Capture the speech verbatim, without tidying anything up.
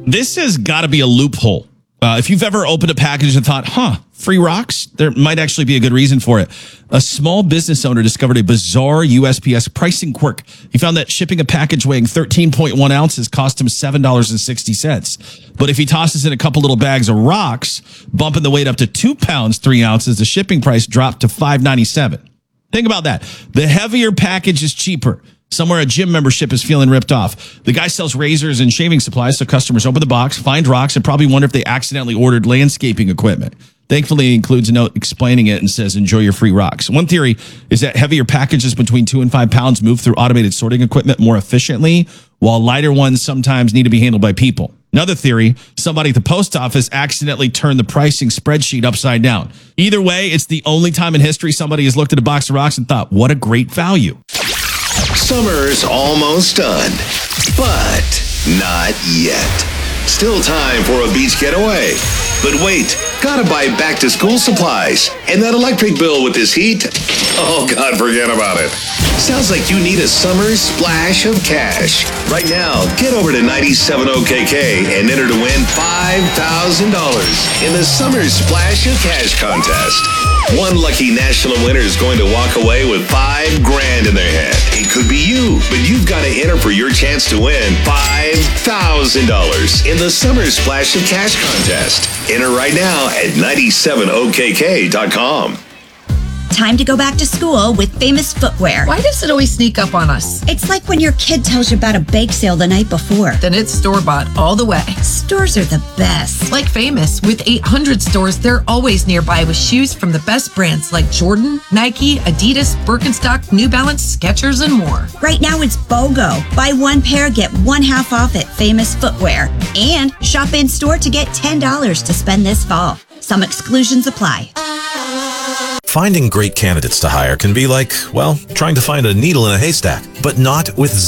This has got to be a loophole. Uh, if you've ever opened a package and thought, huh, free rocks, there might actually be a good reason for it. A small business owner discovered a bizarre U S P S pricing quirk. He found that shipping a package weighing thirteen point one ounces cost him seven dollars and sixty cents. But if he tosses in a couple little bags of rocks, bumping the weight up to two pounds, three ounces, the shipping price dropped to five ninety-seven. Think about that. The heavier package is cheaper. Somewhere a gym membership is feeling ripped off. The guy sells razors and shaving supplies, so customers open the box, find rocks, and probably wonder if they accidentally ordered landscaping equipment. Thankfully, it includes a note explaining it and says, enjoy your free rocks. One theory is that heavier packages between two and five pounds move through automated sorting equipment more efficiently, while lighter ones sometimes need to be handled by people. Another theory, somebody at the post office accidentally turned the pricing spreadsheet upside down. Either way, it's the only time in history somebody has looked at a box of rocks and thought, what a great value. Summer's almost done, but not yet. Still time for a beach getaway. But wait, gotta buy back to school supplies. And that electric bill with this heat? Oh, God, forget about it. Sounds like you need a summer splash of cash. Right now, get over to ninety-seven O K K and enter to win five thousand dollars in the Summer Splash of Cash contest. One lucky national winner is going to walk away with five grand in their hand. It could be you, but you've got to enter for your chance to win five thousand dollars in the Summer Splash of Cash contest. Enter right now at ninety-seven O K K dot com. Time to go back to school with Famous Footwear. Why does it always sneak up on us? It's like when your kid tells you about a bake sale the night before. Then it's store-bought all the way. Stores are the best. Like Famous, with eight hundred stores, they're always nearby with shoes from the best brands like Jordan, Nike, Adidas, Birkenstock, New Balance, Skechers, and more. Right now it's BOGO. Buy one pair, get one half off at Famous Footwear. And shop in store to get ten dollars to spend this fall. Some exclusions apply. Finding great candidates to hire can be like, well, trying to find a needle in a haystack, but not with